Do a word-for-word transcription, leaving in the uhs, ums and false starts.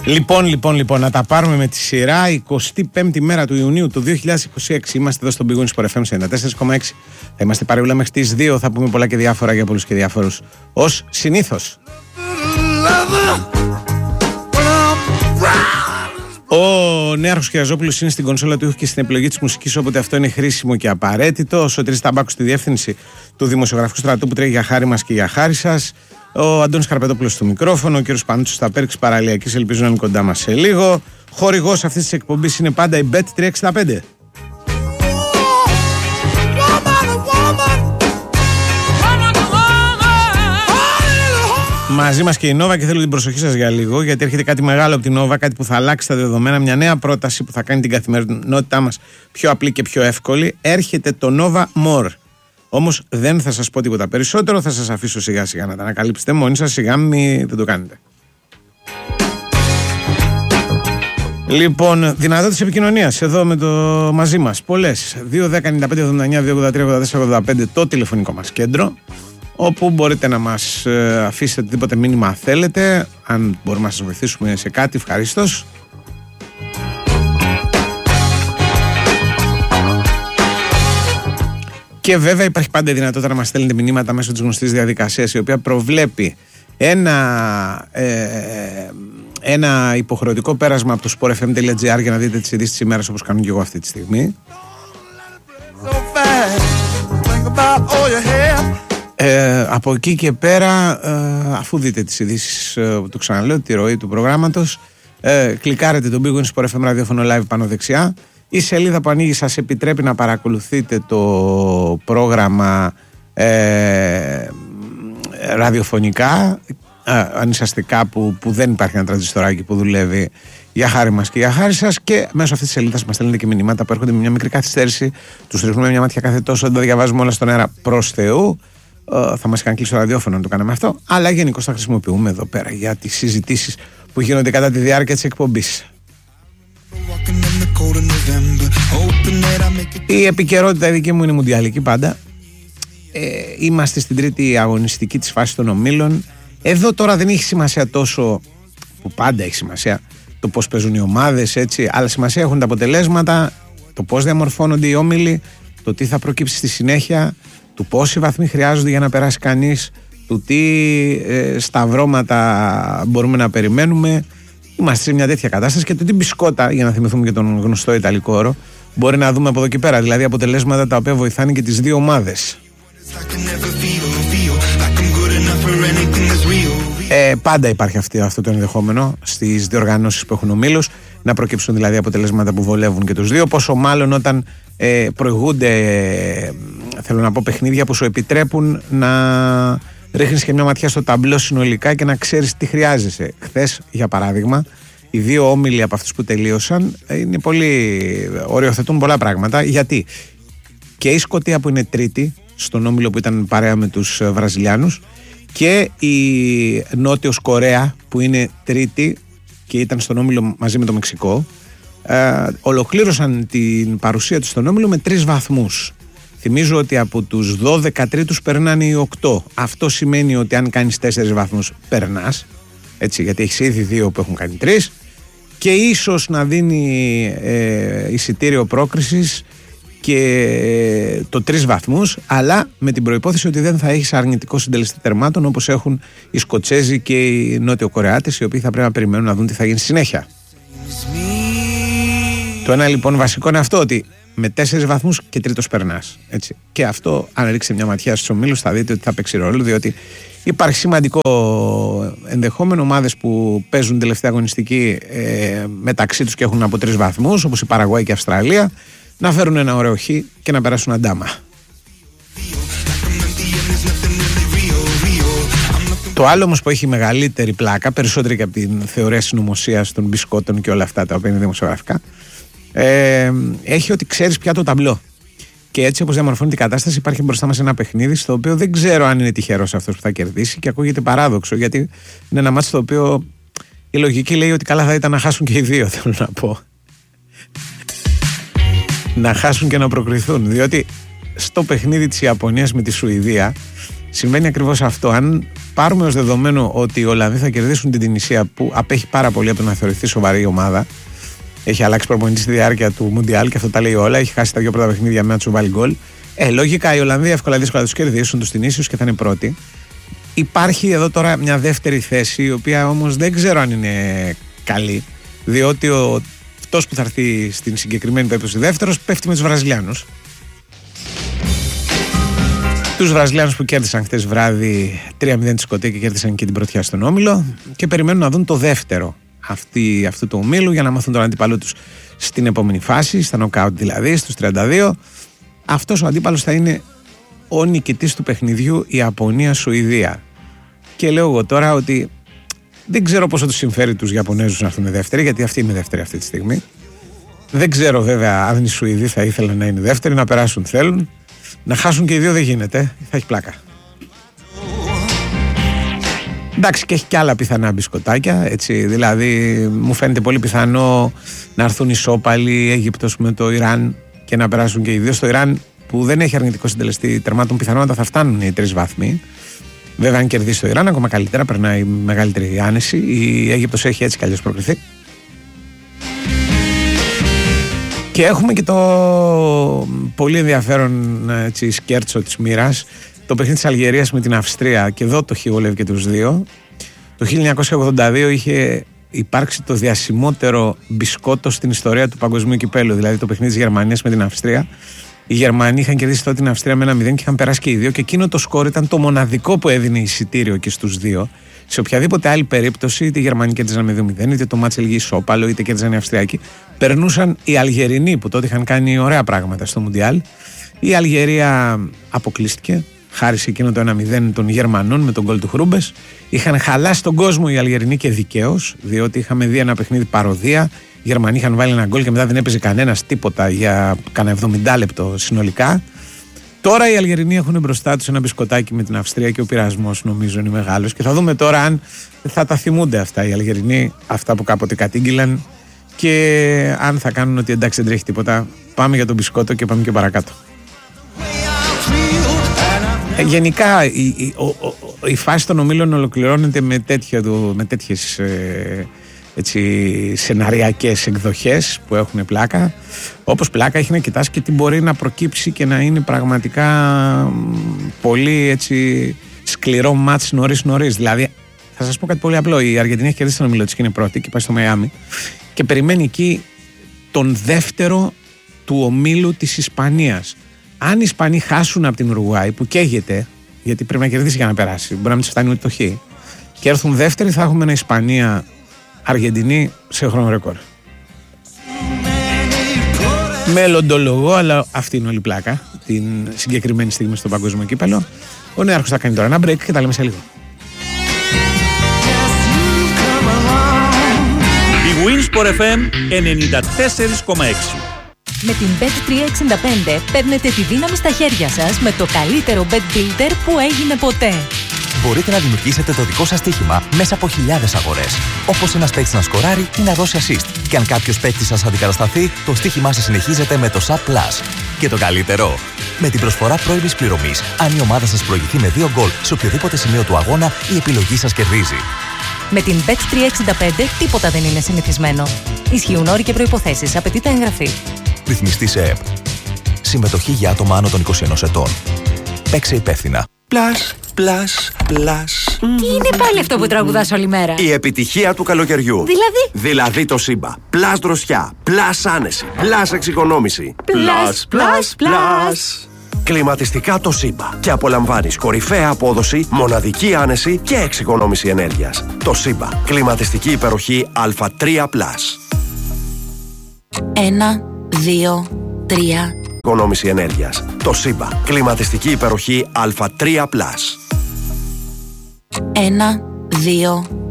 Λοιπόν, λοιπόν, λοιπόν, να τα πάρουμε με τη σειρά. εικοστή πέμπτη μέρα του Ιουνίου του δύο χιλιάδες είκοσι έξι. Είμαστε εδώ στον Big Win Sport εφ εμ ενενήντα τέσσερα κόμμα έξι. Θα είμαστε παρεούλα μέχρι τις δύο. Θα πούμε πολλά και διάφορα για πολλούς και διάφορους. Ως συνήθως. Ο Νέαρχος Κυριαζόπουλος είναι στην κονσόλα του ήχου και στην επιλογή της μουσικής, όποτε αυτό είναι χρήσιμο και απαραίτητο. Ο Σωτήρης Ταμπάκου στη διεύθυνση του δημοσιογραφικού στρατού που τρέχει για χάρη μας και για χάρη σας. Ο Αντώνης Καρπετόπουλος στο μικρόφωνο, ο κύριος Πανούτσος στα πέρξ παραλιακής, ελπίζω να είναι κοντά μας σε λίγο. Χορηγός αυτής της εκπομπής είναι πάντα η μπετ τριακόσια εξήντα πέντε. Μαζί μας και η Nova και θέλω την προσοχή σας για λίγο, γιατί έρχεται κάτι μεγάλο από την Nova, κάτι που θα αλλάξει τα δεδομένα, μια νέα πρόταση που θα κάνει την καθημερινότητά μας πιο απλή και πιο εύκολη. Έρχεται το Nova More. Όμως δεν θα σας πω τίποτα περισσότερο, θα σας αφήσω σιγά σιγά να τα ανακαλύψετε μόνοι σας, σιγά μην δεν το κάνετε. Λοιπόν, δυνατότητες επικοινωνίας εδώ με το μαζί μας, πολλές. δύο δέκα ενενήντα πέντε εβδομήντα εννιά δύο ογδόντα τρία ογδόντα τέσσερα ογδόντα πέντε το τηλεφωνικό μας κέντρο, όπου μπορείτε να μας αφήσετε οτιδήποτε μήνυμα θέλετε, αν μπορούμε να σας βοηθήσουμε σε κάτι, ευχαρίστως. Και βέβαια υπάρχει πάντα η δυνατότητα να μας στέλνετε μηνύματα μέσω της γνωστής διαδικασίας, η οποία προβλέπει ένα, ε, ένα υποχρεωτικό πέρασμα από το sport f m dot g r για να δείτε τις ειδήσεις της ημέρας, όπως κάνω και εγώ αυτή τη στιγμή. Ε, από εκεί και πέρα, ε, αφού δείτε τις ειδήσεις, ε, το ξαναλέω, τη ροή του προγράμματος, ε, κλικάρετε το Big Win Sport εφ εμ ραδιόφωνο live πάνω δεξιά. Η σελίδα που ανοίγει σας επιτρέπει να παρακολουθείτε το πρόγραμμα ε, ραδιοφωνικά, ε, αν είσαστε κάπου που δεν υπάρχει ένα τρανζιστοράκι που δουλεύει, για χάρη μας και για χάρη σας, και μέσω αυτής της σελίδας μας στέλνετε και μηνύματα που έρχονται με μια μικρή καθυστέρηση, τους ρίχνουμε μια ματιά κάθε τόσο, δεν τα διαβάζουμε όλα στον αέρα προς Θεού. Ε, θα μας είχαν κλείσει το ραδιόφωνο να το κάναμε αυτό, αλλά γενικώς τα χρησιμοποιούμε εδώ πέρα για τις συζητήσεις που γίνονται κατά τη διάρκεια της εκπομπής. Η επικαιρότητα η δική μου είναι μουντιαλική πάντα. ε, Είμαστε στην τρίτη αγωνιστική της φάσης των ομίλων. Εδώ τώρα δεν έχει σημασία τόσο, που πάντα έχει σημασία, το πώς παίζουν οι ομάδες, έτσι, αλλά σημασία έχουν τα αποτελέσματα, το πώς διαμορφώνονται οι όμιλοι, το τι θα προκύψει στη συνέχεια, του πόσοι βαθμοί χρειάζονται για να περάσει κανείς, του τι ε, σταυρώματα μπορούμε να περιμένουμε. Είμαστε σε μια τέτοια κατάσταση και το τι μπισκότα, για να θυμηθούμε και τον γνωστό ιταλικό όρο, μπορεί να δούμε από εδώ και πέρα. Δηλαδή αποτελέσματα τα οποία βοηθάνε και τις δύο ομάδες. Ε, πάντα υπάρχει αυτή, αυτό το ενδεχόμενο στις διοργανώσεις που έχουν ομίλους, να προκύψουν δηλαδή αποτελέσματα που βολεύουν και τους δύο. Πόσο μάλλον όταν ε, προηγούνται, ε, θέλω να πω, παιχνίδια που σου επιτρέπουν να ρίχνεις και μια ματιά στο ταμπλό συνολικά και να ξέρεις τι χρειάζεσαι. Χθες, για παράδειγμα, οι δύο όμιλοι από αυτούς που τελείωσαν είναι πολύ, οριοθετούν πολλά πράγματα. Γιατί και η Σκωτία που είναι τρίτη στον όμιλο που ήταν παρέα με τους Βραζιλιάνους, και η Νότιος Κορέα που είναι τρίτη και ήταν στον όμιλο μαζί με το Μεξικό, ε, ολοκλήρωσαν την παρουσία τους στον όμιλο με τρεις βαθμούς. Θυμίζω ότι από τους δώδεκα τρίτους περνάνε οι οκτώ. Αυτό σημαίνει ότι αν κάνεις τέσσερις βαθμούς περνάς, έτσι, γιατί έχεις ήδη δύο που έχουν κάνει τρεις, και ίσως να δίνει ε, εισιτήριο πρόκρισης και το τρεις βαθμούς, αλλά με την προϋπόθεση ότι δεν θα έχεις αρνητικό συντελεστή τερμάτων όπως έχουν οι Σκοτσέζοι και οι Νότιο Κορεάτες, οι οποίοι θα πρέπει να περιμένουν να δουν τι θα γίνει στη συνέχεια. Το ένα λοιπόν βασικό είναι αυτό, ότι με τέσσερις βαθμούς και τρίτος περνάς. Έτσι. Και αυτό, αν ρίξετε μια ματιά στους ομίλους, θα δείτε ότι θα παίξει ρόλο, διότι υπάρχει σημαντικό ενδεχόμενο ομάδες που παίζουν τελευταία αγωνιστική ε, μεταξύ τους και έχουν από τρεις βαθμούς, όπως η Παραγουάη και η Αυστραλία, να φέρουν ένα ωραίο χ και να περάσουν αντάμα. Το άλλο όμως που έχει μεγαλύτερη πλάκα, περισσότερη και από την θεωρία συνωμοσίας των μπισκότων και όλα αυτά τα οποία είναι δημοσιογραφικά, ε, έχει ότι ξέρεις πια το ταμπλό. Και έτσι όπως διαμορφώνει την κατάσταση, υπάρχει μπροστά μας ένα παιχνίδι στο οποίο δεν ξέρω αν είναι τυχερός αυτός που θα κερδίσει, και ακούγεται παράδοξο, γιατί είναι ένα μάτσο στο οποίο η λογική λέει ότι καλά θα ήταν να χάσουν και οι δύο, θέλω να πω. Να χάσουν και να προκριθούν, διότι στο παιχνίδι της Ιαπωνίας με τη Σουηδία συμβαίνει ακριβώς αυτό. Αν πάρουμε ως δεδομένο ότι οι Ολλανδοί θα κερδίσουν την Τινησία, που απέχει πάρα πολύ από το να θεωρηθεί σοβαρή ομάδα. Έχει αλλάξει προπονητή στη διάρκεια του Μουντιάλ και αυτό τα λέει όλα. Έχει χάσει τα δύο πρώτα παιχνίδια με να του βάλει γκολ. Ε, λογικά οι Ολλανδοί εύκολα δύσκολα θα του κερδίσουν του Τινήσιους και θα είναι πρώτοι. Υπάρχει εδώ τώρα μια δεύτερη θέση, η οποία όμως δεν ξέρω αν είναι καλή, διότι ο αυτός που θα έρθει στην συγκεκριμένη περίπτωση δεύτερος πέφτει με τους Βραζιλιάνους. Τους Βραζιλιάνους που κέρδισαν χτες βράδυ τρία μηδέν τη Σκωτία και κέρδισαν και την πρωτιά στον όμιλο και περιμένουν να δουν το δεύτερο αυτή, αυτού του ομίλου για να μάθουν τον αντίπαλό τους στην επόμενη φάση, στα νοκάουτ δηλαδή, στους τριάντα δύο. Αυτός ο αντίπαλος θα είναι ο νικητής του παιχνιδιού Ιαπωνία-Σουηδία. Και λέω εγώ τώρα ότι δεν ξέρω πόσο τους συμφέρει τους Ιαπωνέζους να έρθουν δεύτεροι, γιατί αυτοί είναι δεύτεροι αυτή τη στιγμή. Δεν ξέρω βέβαια αν οι Σουηδοί θα ήθελαν να είναι δεύτεροι, να περάσουν θέλουν. Να χάσουν και οι δύο δεν γίνεται, θα έχει πλάκα. Εντάξει, και έχει και άλλα πιθανά μπισκοτάκια, έτσι, δηλαδή μου φαίνεται πολύ πιθανό να έρθουν ισόπαλοι η Αίγυπτος με το Ιράν και να περάσουν και οι δύο. Στο Ιράν που δεν έχει αρνητικό συντελεστή τερμάτων, πιθανότατα θα φτάνουν οι τρεις βαθμοί. Βέβαια, αν κερδίσει το Ιράν, ακόμα καλύτερα, περνάει μεγαλύτερη άνεση. Η Αίγυπτος έχει έτσι κι αλλιώς προκριθεί. Και έχουμε και το πολύ ενδιαφέρον έτσι, σκέρτσο της μοίρας, το παιχνίδι της Αλγερίας με την Αυστρία. Και εδώ το χειβολεύει και τους δύο. Το χίλια εννιακόσια ογδόντα δύο είχε υπάρξει το διασημότερο μπισκότο στην ιστορία του παγκοσμίου κυπέλλου, δηλαδή το παιχνίδι της Γερμανίας με την Αυστρία. Οι Γερμανοί είχαν κερδίσει τότε την Αυστρία με ένα μηδέν και είχαν περάσει και οι δύο, και εκείνο το σκορ ήταν το μοναδικό που έδινε εισιτήριο και στους δύο. Σε οποιαδήποτε άλλη περίπτωση, είτε οι Γερμανοί κέρδιζαν με δύο μηδέν, είτε το μάτς έλγε ισόπαλο, είτε κέρδιζαν οι Αυστριακοί, περνούσαν οι Αλγερινοί που τότε είχαν κάνει ωραία πράγματα στο Μουντιάλ. Η Αλγερία αποκλείστηκε, χάρη σε εκείνο το ένα μηδέν των Γερμανών με τον γκολ του Χρούμπες. Είχαν χαλάσει τον κόσμο οι Αλγερινοί και δικαίως, διότι είχαμε δει ένα παιχνίδι παροδία. Οι Γερμανοί είχαν βάλει ένα γκολ και μετά δεν έπαιζε κανένας τίποτα για κανένα εβδομήντα λεπτό συνολικά. Τώρα οι Αλγερινοί έχουν μπροστά τους ένα μπισκοτάκι με την Αυστρία και ο πειρασμός νομίζω είναι μεγάλος. Και θα δούμε τώρα αν θα τα θυμούνται αυτά οι Αλγερινοί, αυτά που κάποτε κατήγγυλαν, και αν θα κάνουν ότι εντάξει δεν τρέχει τίποτα, πάμε για τον μπισκότο και πάμε και παρακάτω. Ε, γενικά η, η, ο, ο, η φάση των ομίλων ολοκληρώνεται με, τέτοιο, με τέτοιες ε, έτσι, σεναριακές εκδοχές που έχουν πλάκα. Όπως πλάκα έχει να κοιτάς και τι μπορεί να προκύψει και να είναι πραγματικά πολύ έτσι, σκληρό μάτς νωρίς νωρίς. Δηλαδή θα σας πω κάτι πολύ απλό, η Αργεντινή έχει κερδίσει τον ομίλο της και είναι πρώτη και πάει στο Μαϊάμι και περιμένει εκεί τον δεύτερο του ομίλου της Ισπανίας. Αν οι Ισπανοί χάσουν από την Ουρουγουάη που καίγεται, γιατί πρέπει να κερδίσει για να περάσει, μπορεί να μην τους φτάνει ούτε το χ, και έρθουν δεύτεροι, θα έχουμε ένα Ισπανία-Αργεντινή σε χρόνο ρεκόρ. Μελλοντολογώ, αλλά αυτή είναι όλη η πλάκα την συγκεκριμένη στιγμή στο παγκόσμιο κύπελλο. Ο Νέαρχος θα κάνει τώρα ένα break και τα λέμε σε λίγο. Η Winsport εφ εμ ενενήντα τέσσερα κόμμα έξι. Με την μπετ τριακόσια εξήντα πέντε παίρνετε τη δύναμη στα χέρια σας με το καλύτερο bet builder που έγινε ποτέ. Μπορείτε να δημιουργήσετε το δικό σας στοίχημα μέσα από χιλιάδες αγορές. Όπως ένας παίκτης να σκοράρει ή να δώσει assist. Και αν κάποιος παίκτης σας αντικατασταθεί, το στοίχημά σας συνεχίζεται με το Sub Plus. Και το καλύτερο, με την προσφορά πρώιμης πληρωμής, αν η ομάδα σας προηγηθεί με δύο γκολ σε οποιοδήποτε σημείο του αγώνα, η επιλογή σας κερδίζει. Με την μπετ τριακόσια εξήντα πέντε τίποτα δεν είναι συνηθισμένο. Ισχύουν όροι και προϋποθέσεις. Απαιτείται εγγραφή. Ρυθμιστή σε ΕΠ. Συμμετοχή για άτομα άνω των είκοσι ενός ετών. Παίξε υπεύθυνα. Plus, plus, plus. Τι είναι πάλι αυτό που τραγουδάς όλη μέρα? Η επιτυχία του καλοκαιριού. Δηλαδή? Δηλαδή το Σύμπα. Plus δροσιά, plus άνεση, plus εξοικονόμηση. Plus, plus, plus. Κλιματιστικά το Σύμπα. Και απολαμβάνεις κορυφαία απόδοση, μοναδική άνεση και εξοικονόμηση ενέργειας. Το Σύμπα. Κλιματιστική υπεροχή Α τρία πλας. Ένα, δύο, τρία. Εξοικονόμηση ενέργειας. Το Σύμπα. Κλιματιστική υπεροχή Α τρία πλας. Ένα, δύο,